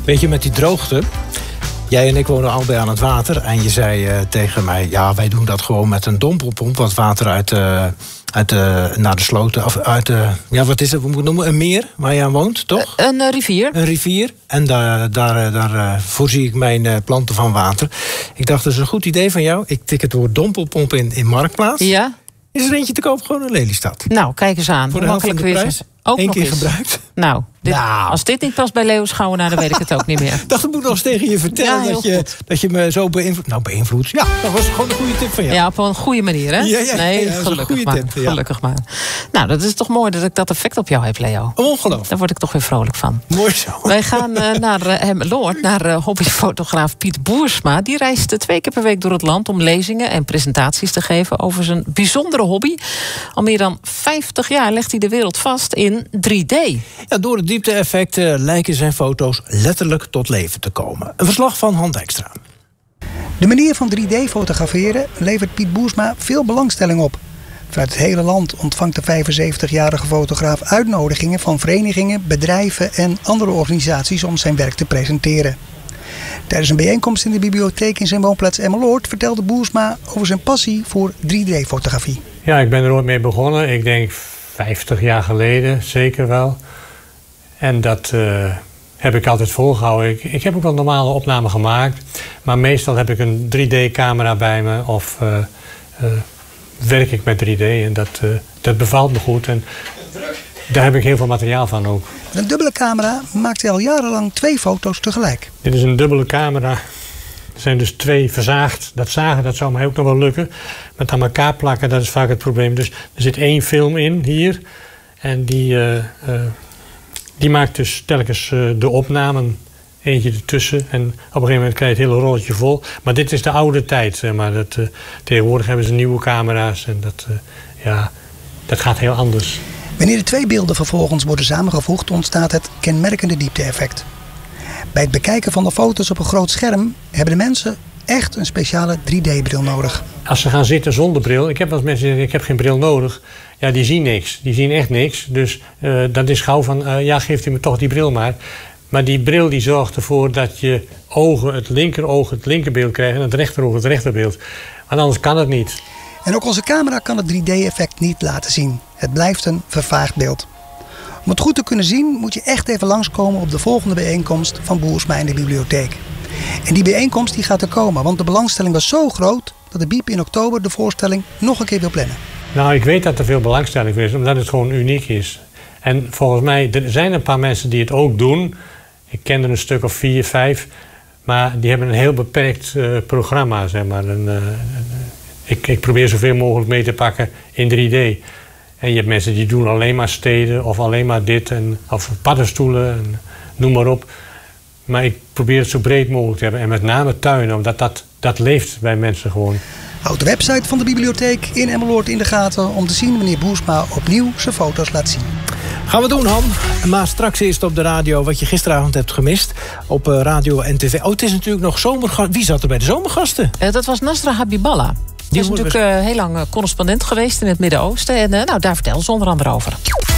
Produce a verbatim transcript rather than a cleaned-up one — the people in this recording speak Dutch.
Weet je, met die droogte... Jij en ik wonen allebei aan het water. En je zei uh, tegen mij... ja, wij doen dat gewoon met een dompelpomp. Wat water uit, uh, uit uh, naar de sloten... of uit uh, ja, wat is het? We moeten noemen een meer waar je aan woont, toch? Uh, een uh, rivier. Een rivier. En daar, daar, daar uh, voorzie ik mijn uh, planten van water. Ik dacht, dat is een goed idee van jou. Ik tik het woord dompelpomp in, in Marktplaats. Ja. Is er eentje te koop gewoon in Lelystad? Nou, kijk eens aan. Voor de helft van de prijs? Ook Eén nog keer eens. gebruikt? Nou, dit, nou, als dit niet past bij Leo Schouwenaar, dan weet ik het ook niet meer. Ik dacht, ik moet nog eens tegen je vertellen Ja, dat, je, dat je me zo beïnvloedt. Nou, beïnvloed. Ja, dat was gewoon een goede tip van jou. Ja, op een goede manier, hè? Ja, ja, nee, ja, gelukkig maar. tip, ja. Gelukkig maar. Nou, dat is toch mooi dat ik dat effect op jou heb, Leo. Ongelooflijk. Daar word ik toch weer vrolijk van. Mooi zo. Wij gaan uh, naar uh, Emmeloord, naar uh, hobbyfotograaf Piet Boersma. Die reist uh, twee keer per week door het land om lezingen en presentaties te geven over zijn bijzondere hobby. Al meer dan vijftig jaar legt hij de wereld vast in drie D. Ja, door het diepte-effect uh, lijken zijn foto's letterlijk tot leven te komen. Een verslag van Han Dijkstra. De manier van drie D fotograferen levert Piet Boersma veel belangstelling op. Vanuit het hele land ontvangt de vijfenzeventigjarige fotograaf uitnodigingen van verenigingen, bedrijven en andere organisaties om zijn werk te presenteren. Tijdens een bijeenkomst in de bibliotheek in zijn woonplaats Emmeloord vertelde Boersma over zijn passie voor drie D fotografie. Ja, ik ben er ooit mee begonnen. Ik denk vijftig jaar geleden, zeker wel. En dat uh, heb ik altijd volgehouden. Ik, ik heb ook wel normale opnamen gemaakt. Maar meestal heb ik een drie D camera bij me. Of uh, uh, werk ik met drie D. En dat, uh, dat bevalt me goed. En daar heb ik heel veel materiaal van ook. Met een dubbele camera maakt hij al jarenlang twee foto's tegelijk. Dit is een dubbele camera. Er zijn dus twee verzaagd. Dat zagen, dat zou mij ook nog wel lukken. Met aan elkaar plakken, dat is vaak het probleem. Dus er zit één film in, hier. En die... Uh, uh, Die maakt dus telkens uh, de opnamen, eentje ertussen. En op een gegeven moment krijg je het hele rolletje vol. Maar dit is de oude tijd, zeg maar. Dat, uh, tegenwoordig hebben ze nieuwe camera's en dat, uh, ja, dat gaat heel anders. Wanneer de twee beelden vervolgens worden samengevoegd, ontstaat het kenmerkende diepte-effect. Bij het bekijken van de foto's op een groot scherm hebben de mensen echt een speciale drie D-bril nodig. Als ze gaan zitten zonder bril, ik heb wel eens mensen die zeggen, ik heb geen bril nodig. Ja, die zien niks. Die zien echt niks. Dus uh, dat is gauw van, uh, ja, geeft u me toch die bril maar. Maar die bril die zorgt ervoor dat je ogen, het linkeroog het linkerbeeld krijgen en het rechteroog het rechterbeeld. Want anders kan het niet. En ook onze camera kan het drie D-effect niet laten zien. Het blijft een vervaagd beeld. Om het goed te kunnen zien moet je echt even langskomen op de volgende bijeenkomst van Boersma in de bibliotheek. En die bijeenkomst die gaat er komen, want de belangstelling was zo groot dat de Biep in oktober de voorstelling nog een keer wil plannen. Nou, ik weet dat er veel belangstelling is, omdat het gewoon uniek is. En volgens mij, er zijn een paar mensen die het ook doen. Ik ken er een stuk of vier, vijf. Maar die hebben een heel beperkt uh, programma, zeg maar. Een, uh, ik, ik probeer zoveel mogelijk mee te pakken in drie D. En je hebt mensen die doen alleen maar steden of alleen maar dit. En, of paddenstoelen, en noem maar op. Maar ik probeer het zo breed mogelijk te hebben. En met name tuinen, omdat dat, dat leeft bij mensen gewoon. Houd de website van de bibliotheek in Emmeloord in de gaten om te zien wanneer Boersma opnieuw zijn foto's laat zien. Gaan we doen, Han. Maar straks eerst op de radio wat je gisteravond hebt gemist. Op radio en tv. Oh, het is natuurlijk nog zomergast. Wie zat er bij de zomergasten? Uh, dat was Nasra Habiballah. Die is natuurlijk uh, heel lang correspondent geweest in het Midden-Oosten. En uh, nou, daar vertellen ze onder andere over.